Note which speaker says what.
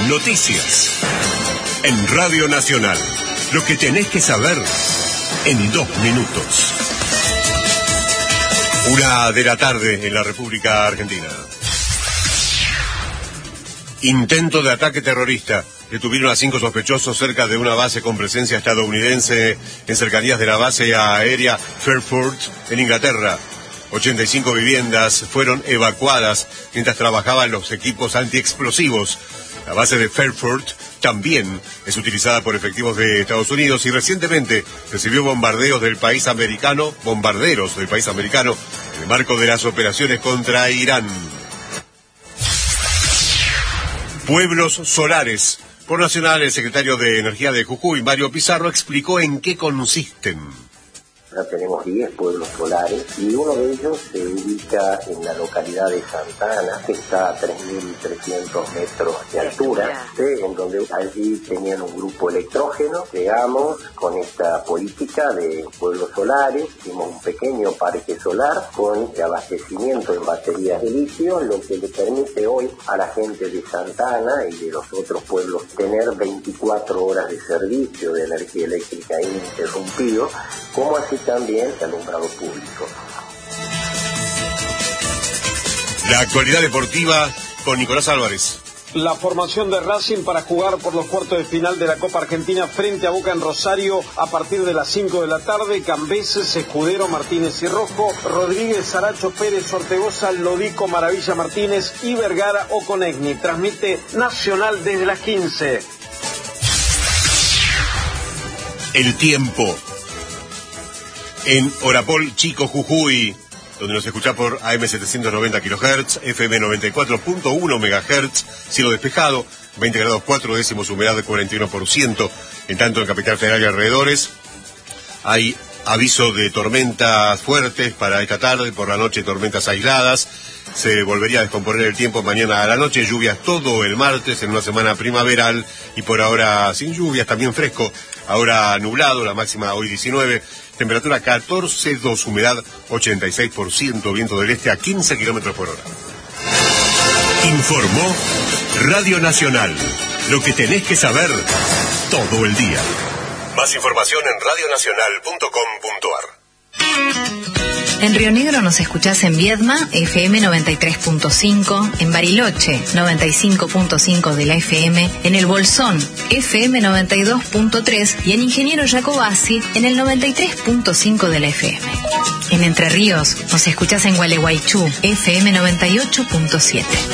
Speaker 1: Noticias. En Radio Nacional. Lo que tenés que saber en 2 minutos. 1 de la tarde en la República Argentina. Intento de ataque terrorista. Detuvieron a 5 sospechosos cerca de una base con presencia estadounidense en cercanías de la base aérea Fairford, en Inglaterra. 85 viviendas fueron evacuadas mientras trabajaban los equipos antiexplosivos. La base de Fairford también es utilizada por efectivos de Estados Unidos y recientemente recibió bombarderos del país americano en el marco de las operaciones contra Irán. Pueblos solares. Por Nacional, el secretario de Energía de Jujuy, Mario Pizarro, explicó en qué consisten.
Speaker 2: Ya tenemos 10 pueblos solares y uno de ellos se ubica en la localidad de Santa Ana, que está a 3.300 metros de altura, en donde allí tenían un grupo electrógeno. Llegamos con esta política de pueblos solares, hicimos un pequeño parque solar con abastecimiento en baterías de litio, lo que le permite hoy a la gente de Santa Ana y de los otros pueblos tener 24 horas de servicio de energía eléctrica ininterrumpido, como así también el alumbrado público.
Speaker 1: La actualidad deportiva con Nicolás Álvarez.
Speaker 3: La formación de Racing para jugar por los cuartos de final de la Copa Argentina frente a Boca en Rosario a partir de las 5 de la tarde. Cambeses, Escudero, Martínez y Rojo, Rodríguez, Saracho, Pérez, Ortegoza, Lodico, Maravilla, Martínez y Vergara o Conegni. Transmite Nacional desde las 15.
Speaker 1: El tiempo. En Orapol, Chico, Jujuy, donde nos escucha por AM 790 kHz, FM 94.1 MHz, cielo despejado, 20 grados 4 décimos, humedad de 41%. En tanto, en Capital Federal y alrededores, hay aviso de tormentas fuertes para esta tarde, por la noche tormentas aisladas. Se volvería a descomponer el tiempo mañana a la noche, lluvias todo el martes en una semana primaveral y por ahora sin lluvias, también fresco, ahora nublado, la máxima hoy 19, temperatura 14,2, humedad 86%, viento del este a 15 kilómetros por hora. Informó Radio Nacional, lo que tenés que saber todo el día. Más información en radionacional.com.ar.
Speaker 4: En Río Negro nos escuchás en Viedma, FM 93.5, en Bariloche, 95.5 de la FM, en El Bolsón, FM 92.3 y en Ingeniero Jacobasi, en el 93.5 de la FM. En Entre Ríos nos escuchás en Gualeguaychú, FM 98.7.